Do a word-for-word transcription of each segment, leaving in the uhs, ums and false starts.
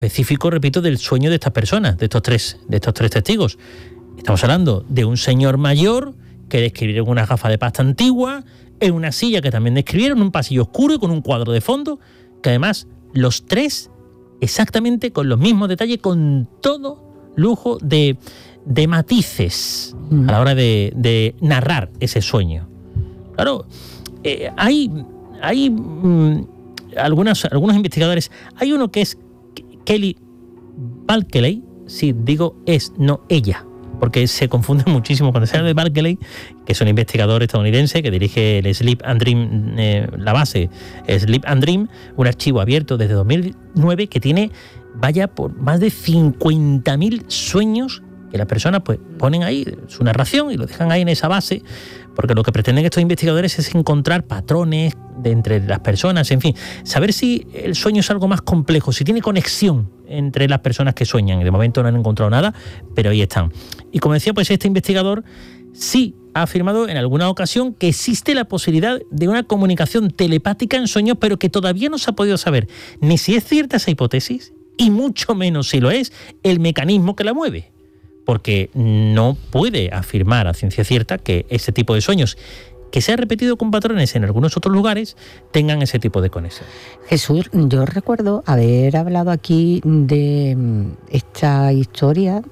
específico, repito, del sueño de estas personas, de estos tres, de estos tres testigos. Estamos hablando de un señor mayor que describieron una gafa de pasta antigua, en una silla que también describieron, un pasillo oscuro y con un cuadro de fondo, que además los tres exactamente con los mismos detalles, con todo lujo de, de matices mm. a la hora de, de narrar ese sueño. Claro, eh, hay, hay mmm, algunas, algunos investigadores, hay uno que es Kelly Balkeley, si digo es, no ella, porque se confunde muchísimo cuando se habla de Balkeley, que es un investigador estadounidense que dirige el Sleep and Dream, eh, la base Sleep and Dream, un archivo abierto desde dos mil nueve que tiene, vaya, por más de cincuenta mil sueños que las personas pues ponen ahí su narración y lo dejan ahí en esa base, porque lo que pretenden estos investigadores es encontrar patrones de entre las personas, en fin, saber si el sueño es algo más complejo, si tiene conexión entre las personas que sueñan. Y de momento no han encontrado nada, pero ahí están. Y como decía, pues este investigador sí ha afirmado en alguna ocasión que existe la posibilidad de una comunicación telepática en sueños, pero que todavía no se ha podido saber ni si es cierta esa hipótesis, y mucho menos, si lo es, el mecanismo que la mueve. Porque no puede afirmar a ciencia cierta que ese tipo de sueños, que se ha repetido con patrones en algunos otros lugares, tengan ese tipo de conexión. Jesús, yo recuerdo haber hablado aquí de esta historia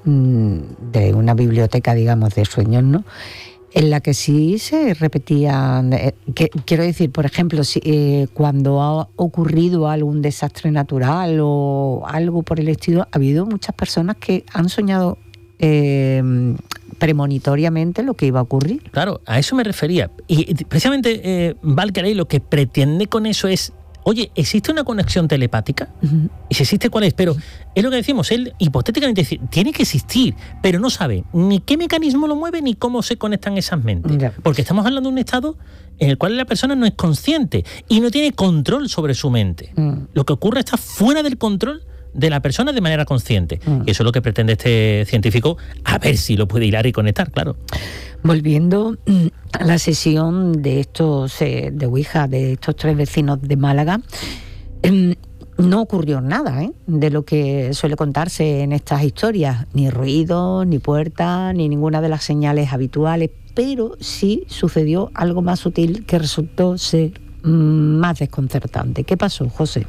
de una biblioteca, digamos, de sueños, ¿no?, en la que sí se repetían, eh, que, quiero decir, por ejemplo, si, eh, cuando ha ocurrido algún desastre natural o algo por el estilo, ha habido muchas personas que han soñado eh, premonitoriamente lo que iba a ocurrir. Claro, a eso me refería. Y precisamente eh, Balkeley lo que pretende con eso es, oye, ¿existe una conexión telepática? Uh-huh. Y si existe, ¿cuál es? Pero es lo que decimos, él hipotéticamente dice, tiene que existir, pero no sabe ni qué mecanismo lo mueve ni cómo se conectan esas mentes. Yeah. Porque estamos hablando de un estado en el cual la persona no es consciente y no tiene control sobre su mente. Uh-huh. Lo que ocurre está fuera del control de la persona de manera consciente. Uh-huh. Y eso es lo que pretende este científico, a ver si lo puede hilar y conectar, claro. Volviendo a la sesión de estos eh, de Ouija, de estos tres vecinos de Málaga, eh, no ocurrió nada ¿eh? de lo que suele contarse en estas historias, ni ruido, ni puertas, ni ninguna de las señales habituales, pero sí sucedió algo más sutil que resultó ser mm, más desconcertante. ¿Qué pasó, José?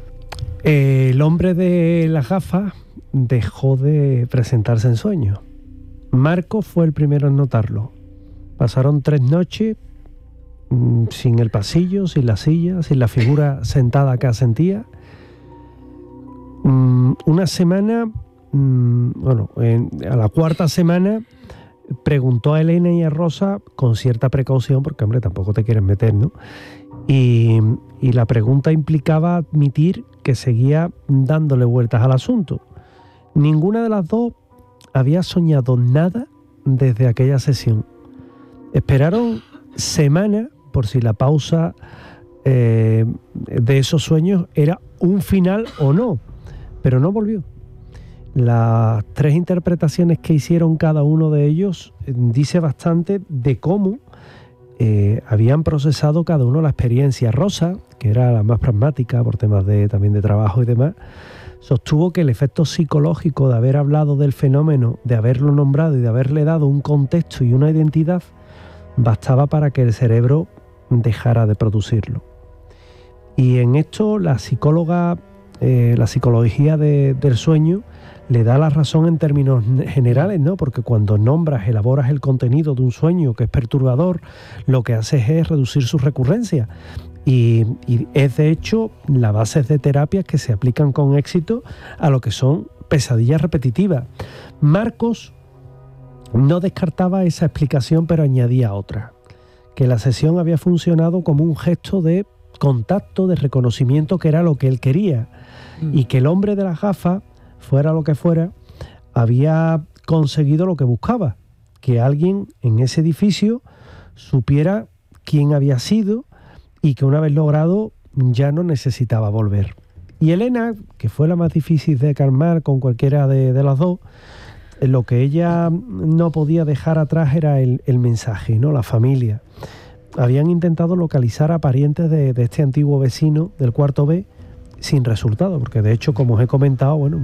Eh, el hombre de las gafas dejó de presentarse en sueños. Marco fue el primero en notarlo. Pasaron tres noches mmm, sin el pasillo, sin la silla, sin la figura sentada que asentía. Mm, una semana, mmm, bueno, en, a la cuarta semana preguntó a Elena y a Rosa con cierta precaución, porque hombre, tampoco te quieres meter, ¿no? Y, y la pregunta implicaba admitir que seguía dándole vueltas al asunto. Ninguna de las dos había soñado nada desde aquella sesión. Esperaron semanas por si la pausa eh, de esos sueños era un final o no, pero no volvió. Las tres interpretaciones que hicieron cada uno de ellos dice bastante de cómo eh, habían procesado cada uno la experiencia. Rosa, que era la más pragmática por temas de, también de trabajo y demás, sostuvo que el efecto psicológico de haber hablado del fenómeno, de haberlo nombrado y de haberle dado un contexto y una identidad, bastaba para que el cerebro dejara de producirlo. Y en esto la psicóloga, eh, la psicología de, del sueño le da la razón en términos generales, ¿no? Porque cuando nombras, elaboras el contenido de un sueño que es perturbador, lo que haces es reducir su recurrencia. Y, y es de hecho la base de terapias que se aplican con éxito a lo que son pesadillas repetitivas. Marcos no descartaba esa explicación, pero añadía otra, que la sesión había funcionado como un gesto de contacto, de reconocimiento, que era lo que él quería, mm. y que el hombre de las gafas, fuera lo que fuera, había conseguido lo que buscaba, que alguien en ese edificio supiera quién había sido y que una vez logrado ya no necesitaba volver. Y Elena, que fue la más difícil de calmar con cualquiera de, de las dos, lo que ella no podía dejar atrás era el, el mensaje, ¿no? La familia. Habían intentado localizar a parientes de, de este antiguo vecino del cuarto B sin resultado, porque de hecho, como os he comentado, bueno,